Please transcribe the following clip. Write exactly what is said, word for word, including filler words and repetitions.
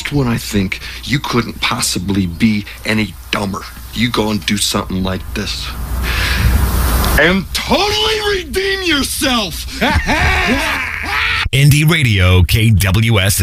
just when I think you couldn't possibly be any dumber, you go and do something like this. And totally redeem yourself! Indie Radio K W S